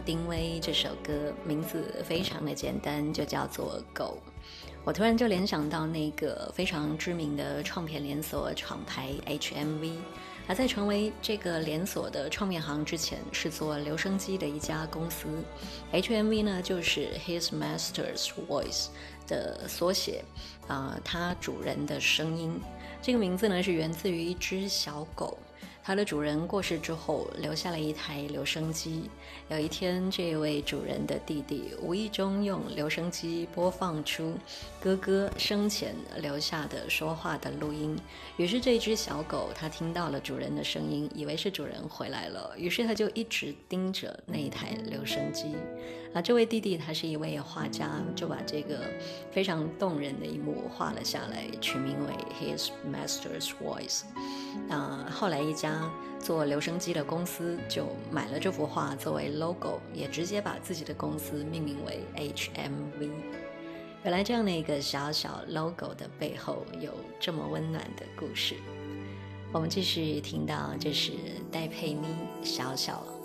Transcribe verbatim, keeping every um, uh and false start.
丁薇这首歌名字非常的简单，就叫做狗。我突然就联想到那个非常知名的唱片连锁厂牌 H M V， 而在成为这个连锁的唱片行之前，是做留声机的一家公司。H M V 呢，就是 His Master's Voice 的缩写，啊、呃，他主人的声音。这个名字呢，是源自于一只小狗。它的主人过世之后，留下了一台留声机。有一天，这位主人的弟弟无意中用留声机播放出哥哥生前留下的说话的录音，于是这只小狗它听到了主人的声音，以为是主人回来了，于是它就一直盯着那一台留声机。啊，这位弟弟他是一位画家，就把这个非常动人的一幕画了下来，取名为 His Master's Voice。啊，后来一家做留声机的公司就买了这幅画作为 logo， 也直接把自己的公司命名为 H M V。 原来这样的一个小小 logo 的背后有这么温暖的故事。我们继续听到，这是戴佩妮小小